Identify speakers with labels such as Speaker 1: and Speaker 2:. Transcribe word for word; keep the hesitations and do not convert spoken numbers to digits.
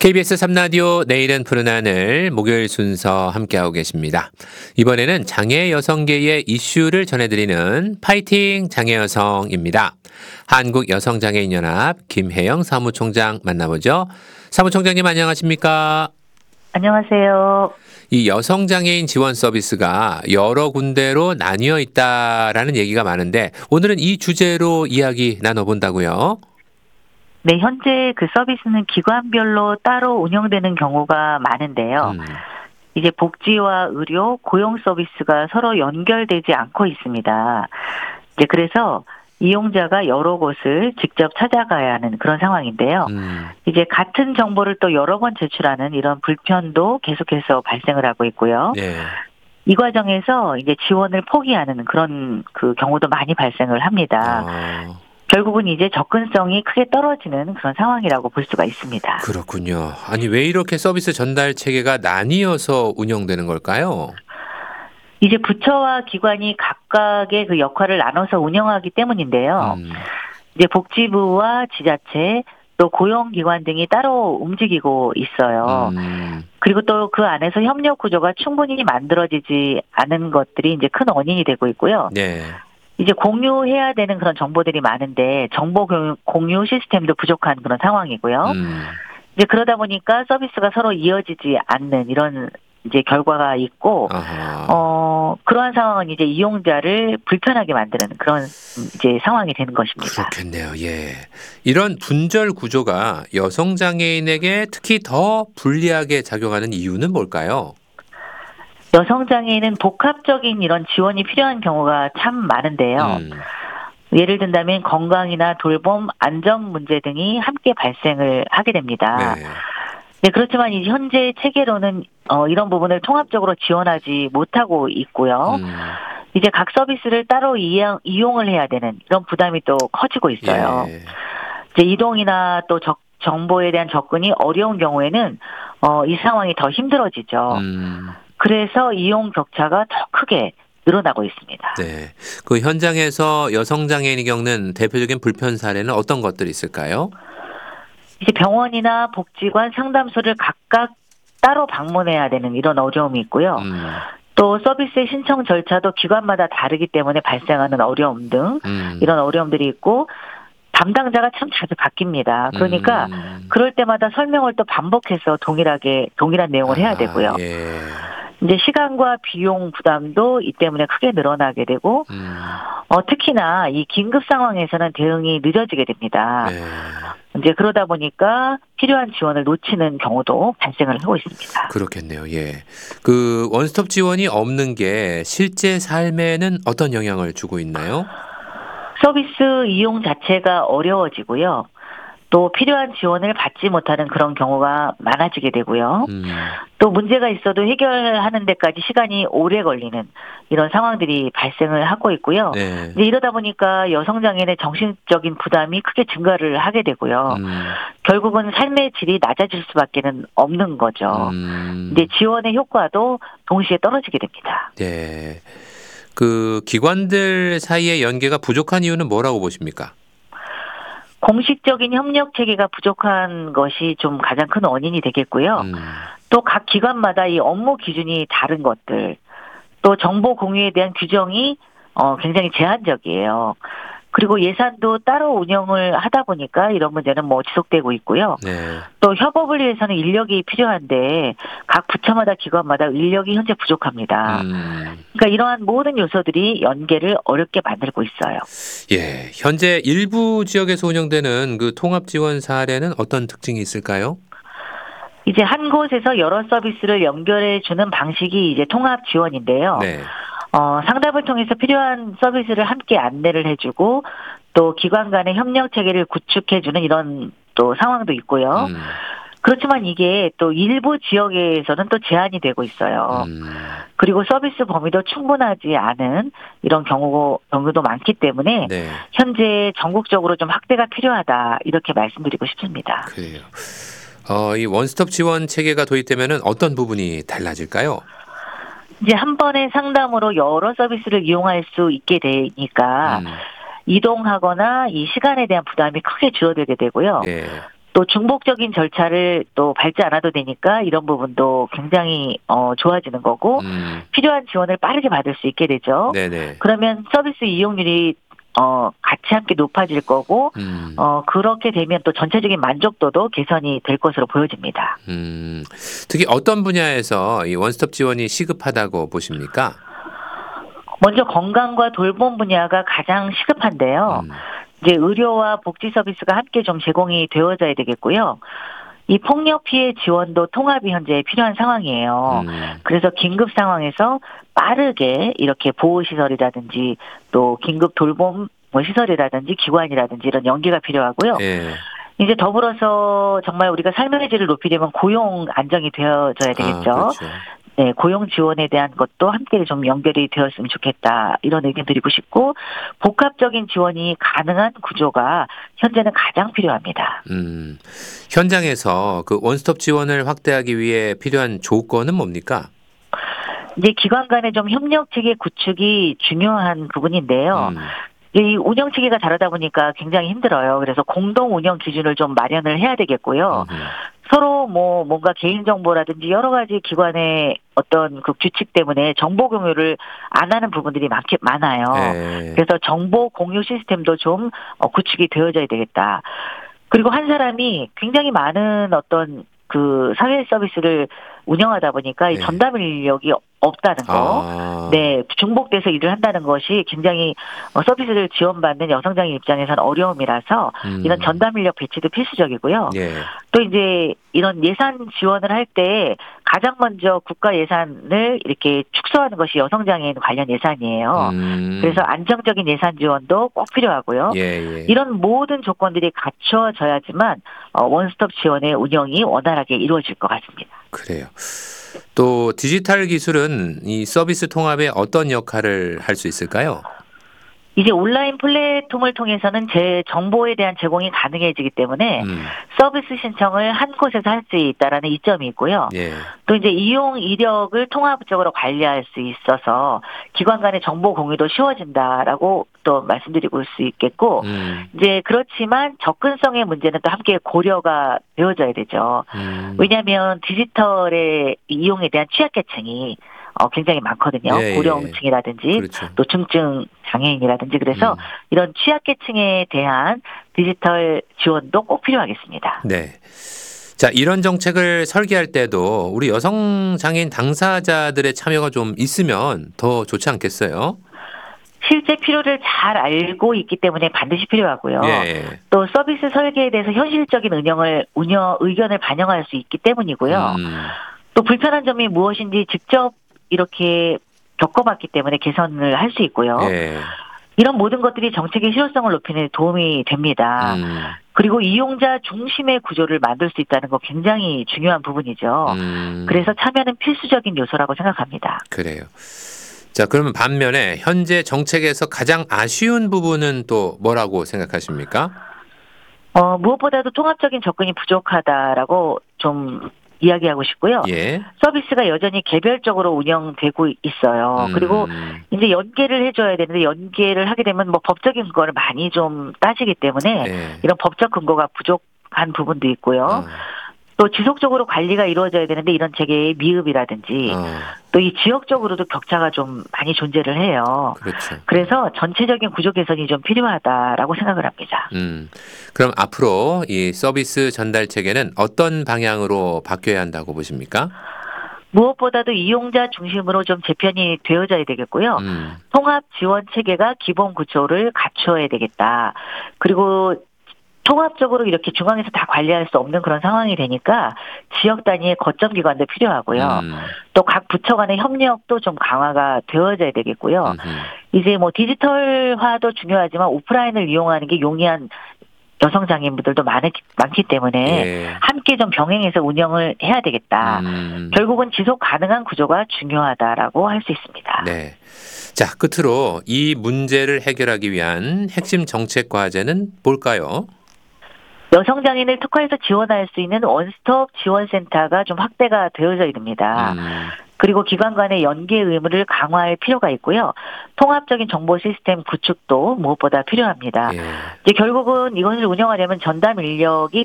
Speaker 1: 케이비에스 삼 라디오 내일은 푸른 하늘 목요일 순서 함께하고 계십니다. 이번에는 장애 여성계의 이슈를 전해드리는 파이팅 장애 여성입니다. 한국여성장애인연합 김혜영 사무총장 만나보죠. 사무총장님 안녕하십니까?
Speaker 2: 안녕하세요.
Speaker 1: 이 여성장애인 지원 서비스가 여러 군데로 나뉘어 있다라는 얘기가 많은데 오늘은 이 주제로 이야기 나눠본다고요?
Speaker 2: 네, 현재 그 서비스는 기관별로 따로 운영되는 경우가 많은데요.
Speaker 1: 음.
Speaker 2: 이제 복지와 의료, 고용 서비스가 서로 연결되지 않고 있습니다. 이제 그래서 이용자가 여러 곳을 직접 찾아가야 하는 그런 상황인데요.
Speaker 1: 음.
Speaker 2: 이제 같은 정보를 또 여러 번 제출하는 이런 불편도 계속해서 발생을 하고 있고요.
Speaker 1: 네.
Speaker 2: 이 과정에서 이제 지원을 포기하는 그런 그 경우도 많이 발생을 합니다.
Speaker 1: 어.
Speaker 2: 결국은 이제 접근성이 크게 떨어지는 그런 상황이라고 볼 수가 있습니다.
Speaker 1: 그렇군요. 아니 왜 이렇게 서비스 전달 체계가 나뉘어서 운영되는 걸까요?
Speaker 2: 이제 부처와 기관이 각각의 그 역할을 나눠서 운영하기 때문인데요.
Speaker 1: 음.
Speaker 2: 이제 복지부와 지자체 또 고용기관 등이 따로 움직이고 있어요.
Speaker 1: 음.
Speaker 2: 그리고 또 그 안에서 협력 구조가 충분히 만들어지지 않은 것들이 이제 큰 원인이 되고 있고요.
Speaker 1: 네.
Speaker 2: 이제 공유해야 되는 그런 정보들이 많은데 정보 공유, 공유 시스템도 부족한 그런 상황이고요.
Speaker 1: 음.
Speaker 2: 이제 그러다 보니까 서비스가 서로 이어지지 않는 이런 이제 결과가 있고,
Speaker 1: 아하.
Speaker 2: 어, 그러한 상황은 이제 이용자를 불편하게 만드는 그런 이제 상황이 되는 것입니다.
Speaker 1: 그렇겠네요. 예. 이런 분절 구조가 여성 장애인에게 특히 더 불리하게 작용하는 이유는 뭘까요?
Speaker 2: 여성 장애인은 복합적인 이런 지원이 필요한 경우가 참 많은데요.
Speaker 1: 음.
Speaker 2: 예를 든다면 건강이나 돌봄, 안전 문제 등이 함께 발생을 하게 됩니다.
Speaker 1: 네.
Speaker 2: 네, 그렇지만 이제 현재 체계로는 어, 이런 부분을 통합적으로 지원하지 못하고 있고요.
Speaker 1: 음.
Speaker 2: 이제 각 서비스를 따로 이용, 이용을 해야 되는 이런 부담이 또 커지고 있어요.
Speaker 1: 예.
Speaker 2: 이제 이동이나 또 적, 정보에 대한 접근이 어려운 경우에는 어, 이 상황이 더 힘들어지죠.
Speaker 1: 음.
Speaker 2: 그래서 이용 격차가 더 크게 늘어나고 있습니다.
Speaker 1: 네. 그 현장에서 여성 장애인이 겪는 대표적인 불편 사례는 어떤 것들이 있을까요?
Speaker 2: 이제 병원이나 복지관 상담소를 각각 따로 방문해야 되는 이런 어려움이 있고요.
Speaker 1: 음.
Speaker 2: 또 서비스의 신청 절차도 기관마다 다르기 때문에 발생하는 어려움 등
Speaker 1: 음.
Speaker 2: 이런 어려움들이 있고 담당자가 참 자주 바뀝니다. 그러니까
Speaker 1: 음.
Speaker 2: 그럴 때마다 설명을 또 반복해서 동일하게 동일한 내용을 해야 되고요.
Speaker 1: 아, 예.
Speaker 2: 이제 시간과 비용 부담도 이 때문에 크게 늘어나게 되고
Speaker 1: 음.
Speaker 2: 어, 특히나 이 긴급 상황에서는 대응이 늦어지게 됩니다.
Speaker 1: 네.
Speaker 2: 이제 그러다 보니까 필요한 지원을 놓치는 경우도 발생을 하고 있습니다.
Speaker 1: 그렇겠네요. 예. 그 원스톱 지원이 없는 게 실제 삶에는 어떤 영향을 주고 있나요?
Speaker 2: 서비스 이용 자체가 어려워지고요. 또 필요한 지원을 받지 못하는 그런 경우가 많아지게 되고요.
Speaker 1: 음.
Speaker 2: 또 문제가 있어도 해결하는 데까지 시간이 오래 걸리는 이런 상황들이 발생을 하고 있고요.
Speaker 1: 네.
Speaker 2: 이제 이러다 보니까 여성 장애인의 정신적인 부담이 크게 증가를 하게 되고요.
Speaker 1: 음.
Speaker 2: 결국은 삶의 질이 낮아질 수밖에는 없는 거죠.
Speaker 1: 음.
Speaker 2: 이제 지원의 효과도 동시에 떨어지게 됩니다.
Speaker 1: 네. 그 기관들 사이의 연계가 부족한 이유는 뭐라고 보십니까?
Speaker 2: 공식적인 협력 체계가 부족한 것이 좀 가장 큰 원인이 되겠고요.
Speaker 1: 음.
Speaker 2: 또 각 기관마다 이 업무 기준이 다른 것들, 또 정보 공유에 대한 규정이 어, 굉장히 제한적이에요. 그리고 예산도 따로 운영을 하다 보니까 이런 문제는 뭐 지속되고 있고요.
Speaker 1: 네.
Speaker 2: 또 협업을 위해서는 인력이 필요한데 각 부처마다 기관마다 인력이 현재 부족합니다.
Speaker 1: 음.
Speaker 2: 그러니까 이러한 모든 요소들이 연계를 어렵게 만들고 있어요.
Speaker 1: 예. 현재 일부 지역에서 운영되는 그 통합 지원 사례는 어떤 특징이 있을까요?
Speaker 2: 이제 한 곳에서 여러 서비스를 연결해 주는 방식이 이제 통합 지원인데요.
Speaker 1: 네.
Speaker 2: 어, 상담을 통해서 필요한 서비스를 함께 안내를 해주고 또 기관 간의 협력 체계를 구축해주는 이런 또 상황도 있고요.
Speaker 1: 음.
Speaker 2: 그렇지만 이게 또 일부 지역에서는 또 제한이 되고 있어요.
Speaker 1: 음.
Speaker 2: 그리고 서비스 범위도 충분하지 않은 이런 경우, 경우도 많기 때문에
Speaker 1: 네.
Speaker 2: 현재 전국적으로 좀 확대가 필요하다 이렇게 말씀드리고 싶습니다.
Speaker 1: 그래요. 어, 이 원스톱 지원 체계가 도입되면 어떤 부분이 달라질까요?
Speaker 2: 이제 한 번의 상담으로 여러 서비스를 이용할 수 있게 되니까
Speaker 1: 음.
Speaker 2: 이동하거나 이 시간에 대한 부담이 크게 줄어들게 되고요.
Speaker 1: 예.
Speaker 2: 또 중복적인 절차를 또 밟지 않아도 되니까 이런 부분도 굉장히 어 좋아지는 거고
Speaker 1: 음.
Speaker 2: 필요한 지원을 빠르게 받을 수 있게 되죠.
Speaker 1: 네네.
Speaker 2: 그러면 서비스 이용률이 어 같이 함께 높아질 거고
Speaker 1: 음.
Speaker 2: 어 그렇게 되면 또 전체적인 만족도도 개선이 될 것으로 보여집니다.
Speaker 1: 음. 특히 어떤 분야에서 이 원스톱 지원이 시급하다고 보십니까?
Speaker 2: 먼저 건강과 돌봄 분야가 가장 시급한데요.
Speaker 1: 음.
Speaker 2: 이제 의료와 복지 서비스가 함께 좀 제공이 되어져야 되겠고요. 이 폭력 피해 지원도 통합이 현재 필요한 상황이에요.
Speaker 1: 음.
Speaker 2: 그래서 긴급 상황에서 빠르게 이렇게 보호시설이라든지 또 긴급 돌봄 뭐 시설이라든지 기관이라든지 이런 연계가 필요하고요.
Speaker 1: 예.
Speaker 2: 이제 더불어서 정말 우리가 삶의 질을 높이려면 고용 안정이 되어져야
Speaker 1: 아
Speaker 2: 되겠죠.
Speaker 1: 그렇죠.
Speaker 2: 네, 고용 지원에 대한 것도 함께 좀 연결이 되었으면 좋겠다. 이런 의견 드리고 싶고, 복합적인 지원이 가능한 구조가 현재는 가장 필요합니다.
Speaker 1: 음. 현장에서 그 원스톱 지원을 확대하기 위해 필요한 조건은 뭡니까?
Speaker 2: 이제 기관 간의 좀 협력 체계 구축이 중요한 부분인데요.
Speaker 1: 음.
Speaker 2: 이 운영 체계가 다르다 보니까 굉장히 힘들어요. 그래서 공동 운영 기준을 좀 마련을 해야 되겠고요.
Speaker 1: 음흠.
Speaker 2: 서로 뭐 뭔가 개인정보라든지 여러 가지 기관의 어떤 그 규칙 때문에 정보 공유를 안 하는 부분들이 많게 많아요.
Speaker 1: 예.
Speaker 2: 그래서 정보 공유 시스템도 좀 어, 구축이 되어져야 되겠다. 그리고 한 사람이 굉장히 많은 어떤 그 사회 서비스를 운영하다 보니까 이
Speaker 1: 네.
Speaker 2: 전담 인력이 없다는 거.
Speaker 1: 아.
Speaker 2: 네, 중복돼서 일을 한다는 것이 굉장히 어, 서비스를 지원받는 여성장애 입장에서는 어려움이라서
Speaker 1: 음.
Speaker 2: 이런 전담 인력 배치도 필수적이고요.
Speaker 1: 예.
Speaker 2: 또 이제 이런 예산 지원을 할 때 가장 먼저 국가 예산을 이렇게 축소하는 것이 여성장애인 관련 예산이에요.
Speaker 1: 음.
Speaker 2: 그래서 안정적인 예산 지원도 꼭 필요하고요.
Speaker 1: 예예.
Speaker 2: 이런 모든 조건들이 갖춰져야지만 어, 원스톱 지원의 운영이 원활하게 이루어질 것 같습니다.
Speaker 1: 그래요. 또 디지털 기술은 이 서비스 통합에 어떤 역할을 할 수 있을까요?
Speaker 2: 이제 온라인 플랫폼을 통해서는 제 정보에 대한 제공이 가능해지기 때문에
Speaker 1: 음.
Speaker 2: 서비스 신청을 한 곳에서 할 수 있다라는 이점이 있고요.
Speaker 1: 예.
Speaker 2: 또 이제 이용 이력을 통합적으로 관리할 수 있어서 기관 간의 정보 공유도 쉬워진다라고 또 말씀드리고 수 있겠고,
Speaker 1: 음.
Speaker 2: 이제 그렇지만 접근성의 문제는 또 함께 고려가 되어져야 되죠.
Speaker 1: 음.
Speaker 2: 왜냐하면 디지털의 이용에 대한 취약계층이 어, 굉장히 많거든요.
Speaker 1: 예, 예.
Speaker 2: 고령층이라든지
Speaker 1: 그렇죠.
Speaker 2: 또 중증 장애인이라든지 그래서
Speaker 1: 음.
Speaker 2: 이런 취약계층에 대한 디지털 지원도 꼭 필요하겠습니다.
Speaker 1: 네. 자, 이런 정책을 설계할 때도 우리 여성 장애인 당사자들의 참여가 좀 있으면 더 좋지 않겠어요?
Speaker 2: 실제 필요를 잘 알고 있기 때문에 반드시 필요하고요.
Speaker 1: 예.
Speaker 2: 또 서비스 설계에 대해서 현실적인 운영을 운영 의견을 반영할 수 있기 때문이고요.
Speaker 1: 음.
Speaker 2: 또 불편한 점이 무엇인지 직접 이렇게 겪어봤기 때문에 개선을 할 수 있고요.
Speaker 1: 예.
Speaker 2: 이런 모든 것들이 정책의 실효성을 높이는 데 도움이 됩니다.
Speaker 1: 음.
Speaker 2: 그리고 이용자 중심의 구조를 만들 수 있다는 거 굉장히 중요한 부분이죠.
Speaker 1: 음.
Speaker 2: 그래서 참여는 필수적인 요소라고 생각합니다.
Speaker 1: 그래요. 자, 그러면 반면에 현재 정책에서 가장 아쉬운 부분은 또 뭐라고 생각하십니까?
Speaker 2: 어, 무엇보다도 통합적인 접근이 부족하다라고 좀 이야기하고 싶고요.
Speaker 1: 예.
Speaker 2: 서비스가 여전히 개별적으로 운영되고 있어요.
Speaker 1: 음.
Speaker 2: 그리고 이제 연계를 해줘야 되는데 연계를 하게 되면 뭐 법적인 근거를 많이 좀 따지기 때문에
Speaker 1: 예.
Speaker 2: 이런 법적 근거가 부족한 부분도 있고요.
Speaker 1: 어.
Speaker 2: 또 지속적으로 관리가 이루어져야 되는데 이런 체계의 미흡이라든지
Speaker 1: 어.
Speaker 2: 또 이 지역적으로도 격차가 좀 많이 존재를 해요.
Speaker 1: 그렇죠.
Speaker 2: 그래서 전체적인 구조 개선이 좀 필요하다라고 생각을 합니다.
Speaker 1: 음. 그럼 앞으로 이 서비스 전달 체계는 어떤 방향으로 바뀌어야 한다고 보십니까?
Speaker 2: 무엇보다도 이용자 중심으로 좀 재편이 되어져야 되겠고요.
Speaker 1: 음.
Speaker 2: 통합 지원 체계가 기본 구조를 갖춰야 되겠다. 그리고 통합적으로 이렇게 중앙에서 다 관리할 수 없는 그런 상황이 되니까 지역 단위의 거점 기관도 필요하고요.
Speaker 1: 음.
Speaker 2: 또 각 부처 간의 협력도 좀 강화가 되어져야 되겠고요.
Speaker 1: 음흠.
Speaker 2: 이제 뭐 디지털화도 중요하지만 오프라인을 이용하는 게 용이한 여성 장애인분들도 많, 많기 때문에
Speaker 1: 예.
Speaker 2: 함께 좀 병행해서 운영을 해야 되겠다.
Speaker 1: 음.
Speaker 2: 결국은 지속 가능한 구조가 중요하다라고 할 수 있습니다.
Speaker 1: 네. 자, 끝으로 이 문제를 해결하기 위한 핵심 정책 과제는 뭘까요?
Speaker 2: 여성 장애인을 특화해서 지원할 수 있는 원스톱 지원센터가 좀 확대가 되어져야 됩니다.
Speaker 1: 음.
Speaker 2: 그리고 기관 간의 연계 의무를 강화할 필요가 있고요. 통합적인 정보 시스템 구축도 무엇보다 필요합니다.
Speaker 1: 예.
Speaker 2: 이제 결국은 이것을 운영하려면 전담 인력이